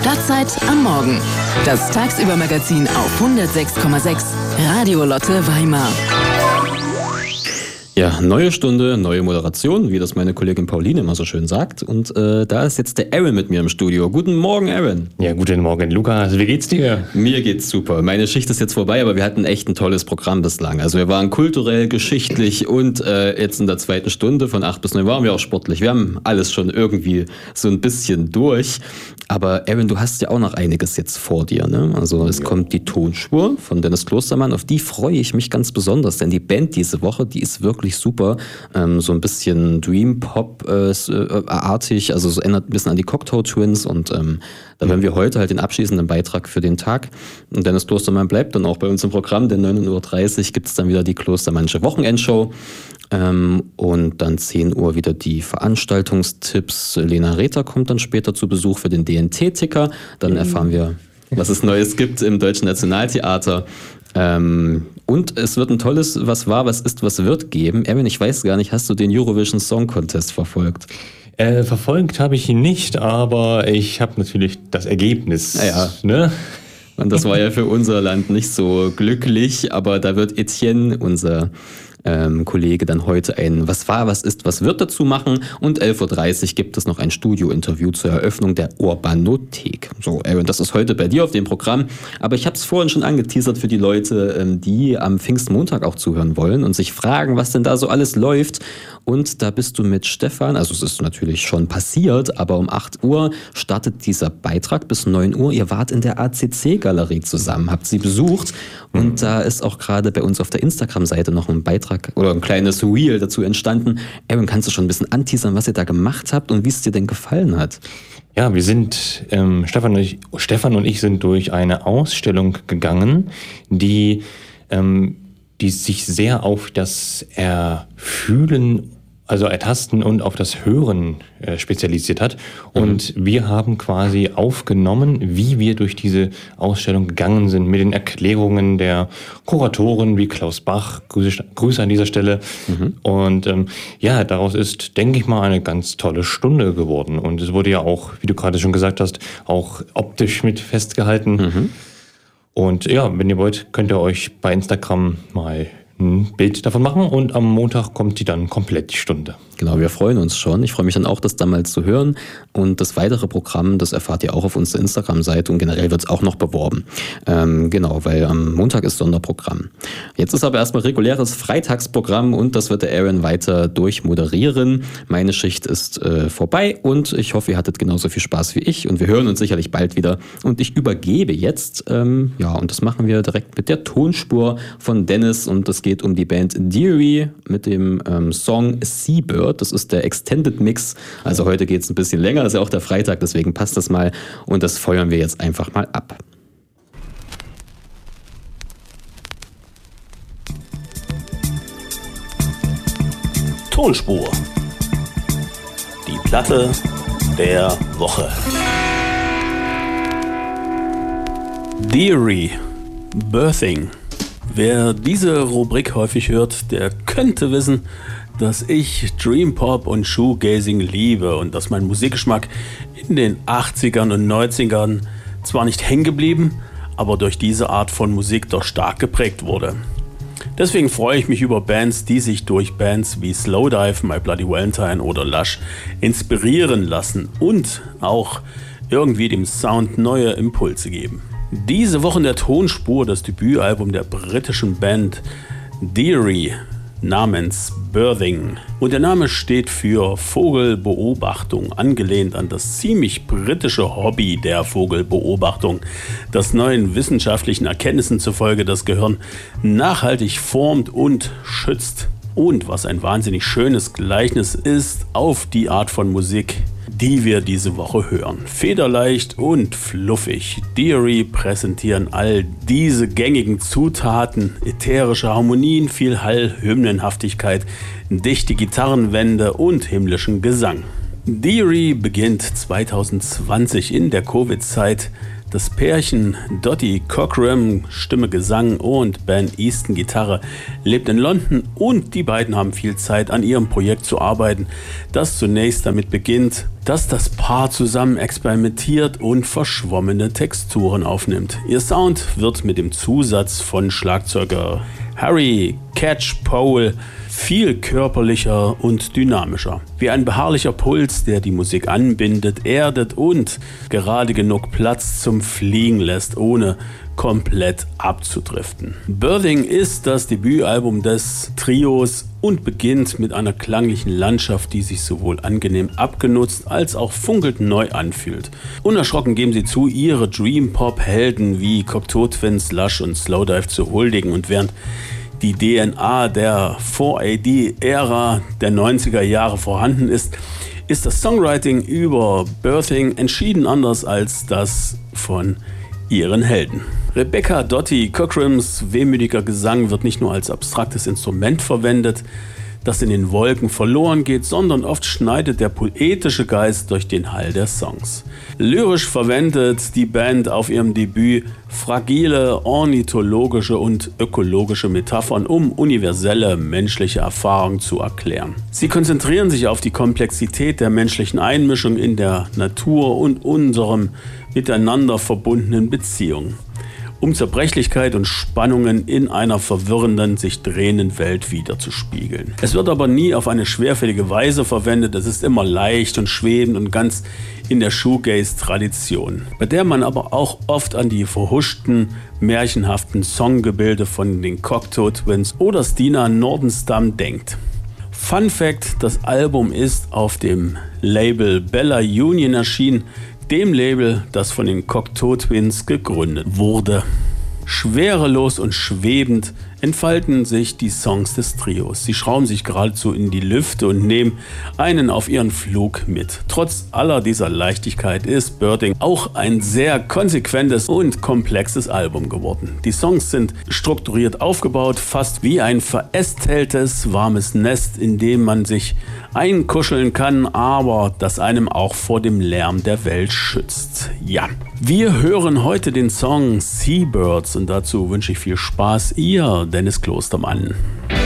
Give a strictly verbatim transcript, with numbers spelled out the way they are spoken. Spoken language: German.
Stadtzeit am Morgen. Das Tagsübermagazin auf hundertsechs Komma sechs Radio Lotte Weimar. Ja, neue Stunde, neue Moderation, wie das meine Kollegin Pauline immer so schön sagt. Und äh, da ist jetzt der Aaron mit mir im Studio. Guten Morgen, Aaron. Ja, guten Morgen, Lukas. Wie geht's dir? Mir geht's super. Meine Schicht ist jetzt vorbei, aber wir hatten echt ein tolles Programm bislang. Also wir waren kulturell, geschichtlich und äh, jetzt in der zweiten Stunde von acht bis neun waren wir auch sportlich. Wir haben alles schon irgendwie so ein bisschen durch. Aber Aaron, du hast ja auch noch einiges jetzt vor dir, ne? Also es ja. kommt die Tonspur von Dennis Klostermann. Auf die freue ich mich ganz besonders, denn die Band diese Woche, die ist wirklich super, ähm, so ein bisschen Dream-Pop-artig, äh, also so erinnert ein bisschen an die Cocteau Twins und ähm, da hören wir heute halt den abschließenden Beitrag für den Tag und Dennis Klostermann bleibt dann auch bei uns im Programm, denn neun Uhr dreißig gibt es dann wieder die Klostermannsche Wochenendshow ähm, und dann zehn Uhr wieder die Veranstaltungstipps. Lena Rether kommt dann später zu Besuch für den D N T-Ticker, dann erfahren wir, was es Neues gibt im Deutschen Nationaltheater. Ähm, und es wird ein tolles Was war, was ist, was wird geben. Erwin, ich weiß gar nicht, hast du den Eurovision Song Contest verfolgt? Äh, verfolgt habe ich ihn nicht, aber ich habe natürlich das Ergebnis. Ja, ne? Und das war ja für unser Land nicht so glücklich, aber da wird Etienne, unser ähm, Kollege, dann heute ein Was war, was ist, was wird dazu machen. Und elf Uhr dreißig gibt es noch ein Studio-Interview zur Eröffnung der Urbanothek. So, Aaron, das ist heute bei dir auf dem Programm. Aber ich habe es vorhin schon angeteasert für die Leute, ähm, die am Pfingstmontag auch zuhören wollen und sich fragen, was denn da so alles läuft. Und da bist du mit Stefan, also es ist natürlich schon passiert, aber um acht Uhr startet dieser Beitrag bis neun Uhr. Ihr wart in der A C C-Galerie zusammen, habt sie besucht und mhm. da ist auch gerade bei uns auf der Instagram-Seite noch ein Beitrag oder ein kleines Reel dazu entstanden. Aaron, kannst du schon ein bisschen anteasern, was ihr da gemacht habt und wie es dir denn gefallen hat? Ja, wir sind, ähm, Stefan, und ich, Stefan und ich sind durch eine Ausstellung gegangen, die, ähm, die sich sehr auf das Erfühlen, also Ertasten und auf das Hören äh, spezialisiert hat. Und mhm. wir haben quasi aufgenommen, wie wir durch diese Ausstellung gegangen sind, mit den Erklärungen der Kuratoren wie Klaus Bach. Grüße, Grüße an dieser Stelle. Mhm. Und ähm, ja, daraus ist, denke ich mal, eine ganz tolle Stunde geworden. Und es wurde ja auch, wie du gerade schon gesagt hast, auch optisch mit festgehalten. Mhm. Und ja, wenn ihr wollt, könnt ihr euch bei Instagram mal ein Bild davon machen und am Montag kommt die dann komplett die Stunde. Genau, wir freuen uns schon. Ich freue mich dann auch, das dann mal zu hören. Und das weitere Programm, das erfahrt ihr auch auf unserer Instagram-Seite und generell wird es auch noch beworben. Ähm, genau, weil am Montag ist Sonderprogramm. Jetzt ist aber erstmal reguläres Freitagsprogramm und das wird der Aaron weiter durchmoderieren. Meine Schicht ist äh, vorbei und ich hoffe, ihr hattet genauso viel Spaß wie ich und wir hören uns sicherlich bald wieder. Und ich übergebe jetzt, ähm, ja, und das machen wir direkt mit der Tonspur von Dennis und es geht um die Band Deary mit dem ähm, Song Seabird. Das ist der Extended Mix. Also heute geht es ein bisschen länger, das ist ja auch der Freitag, deswegen passt das mal. Und das feuern wir jetzt einfach mal ab. Tonspur. Die Platte der Woche. Deary, Birthing. Wer diese Rubrik häufig hört, der könnte wissen, dass ich Dream Pop und Shoegazing liebe und dass mein Musikgeschmack in den achtzigern und neunzigern zwar nicht hängen geblieben, aber durch diese Art von Musik doch stark geprägt wurde. Deswegen freue ich mich über Bands, die sich durch Bands wie Slowdive, My Bloody Valentine oder Lush inspirieren lassen und auch irgendwie dem Sound neue Impulse geben. Diese Woche in der Tonspur das Debütalbum der britischen Band Deary namens Birthing. Und der Name steht für Vogelbeobachtung, angelehnt an das ziemlich britische Hobby der Vogelbeobachtung, das neuen wissenschaftlichen Erkenntnissen zufolge das Gehirn nachhaltig formt und schützt. Und was ein wahnsinnig schönes Gleichnis ist auf die Art von Musik, die wir diese Woche hören. Federleicht und fluffig. Deary präsentieren all diese gängigen Zutaten, ätherische Harmonien, viel Hall, Hymnenhaftigkeit, dichte Gitarrenwände und himmlischen Gesang. Deary beginnt zwanzig zwanzig in der Covid-Zeit Das Pärchen Dottie Cockrum, Stimme, Gesang und Ben Easton, Gitarre, lebt in London und die beiden haben viel Zeit, an ihrem Projekt zu arbeiten, das zunächst damit beginnt, dass das Paar zusammen experimentiert und verschwommene Texturen aufnimmt. Ihr Sound wird mit dem Zusatz von Schlagzeuger Harry Catchpole viel körperlicher und dynamischer. Wie ein beharrlicher Puls, der die Musik anbindet, erdet und gerade genug Platz zum Fliegen lässt, ohne komplett abzudriften. Birthing ist das Debütalbum des Trios und beginnt mit einer klanglichen Landschaft, die sich sowohl angenehm abgenutzt als auch funkelnd neu anfühlt. Unerschrocken geben sie zu, ihre Dream-Pop-Helden wie Cocteau Twins, Lush und Slowdive zu huldigen, und während die D N A der vier A D-Ära der neunziger Jahre vorhanden ist, ist das Songwriting über Birthing entschieden anders als das von ihren Helden. Rebecca Dottie Cockrums wehmütiger Gesang wird nicht nur als abstraktes Instrument verwendet, das in den Wolken verloren geht, sondern oft schneidet der poetische Geist durch den Hall der Songs. Lyrisch verwendet die Band auf ihrem Debüt fragile, ornithologische und ökologische Metaphern, um universelle menschliche Erfahrungen zu erklären. Sie konzentrieren sich auf die Komplexität der menschlichen Einmischung in der Natur und unserem miteinander verbundenen Beziehungen, um Zerbrechlichkeit und Spannungen in einer verwirrenden, sich drehenden Welt wiederzuspiegeln. Es wird aber nie auf eine schwerfällige Weise verwendet, es ist immer leicht und schwebend und ganz in der Shoegaze-Tradition, bei der man aber auch oft an die verhuschten, märchenhaften Songgebilde von den Cocteau Twins oder Stina Nordenstam denkt. Fun Fact: Das Album ist auf dem Label Bella Union erschienen, dem Label, das von den Cocteau Twins gegründet wurde. Schwerelos und schwebend entfalten sich die Songs des Trios. Sie schrauben sich geradezu in die Lüfte und nehmen einen auf ihren Flug mit. Trotz aller dieser Leichtigkeit ist Birthing auch ein sehr konsequentes und komplexes Album geworden. Die Songs sind strukturiert aufgebaut, fast wie ein verästeltes, warmes Nest, in dem man sich einkuscheln kann, aber das einem auch vor dem Lärm der Welt schützt. Ja, wir hören heute den Song Seabirds und dazu wünsche ich viel Spaß, ihr Dennis Klostermann.